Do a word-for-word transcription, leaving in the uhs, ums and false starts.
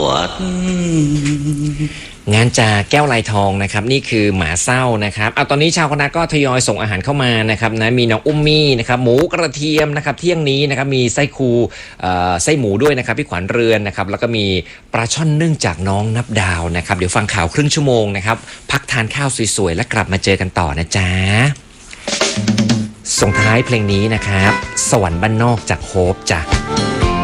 วัดงานจากแก้วลายทองนะครับนี่คือหมาเศร้านะครับเอาตอนนี้ชาวคณะก็ทยอยส่งอาหารเข้ามานะครับนะมีน้องอุ้มมี่นะครับหมูกระเทียมนะครับเที่ยงนี้นะครับมีไส้คูไส้หมูด้วยนะครับพี่ขวัญเรือนนะครับแล้วก็มีปลาช่อนนึ่งจากน้องนับดาวนะครับเดี๋ยวฟังข่าวครึ่งชั่วโมงนะครับพักทานข้าวสวยๆแล้วกลับมาเจอกันต่อนะจ๊ะส่งท้ายเพลงนี้นะครับสวรรค์บ้านนอกจากโฮปจ้ะ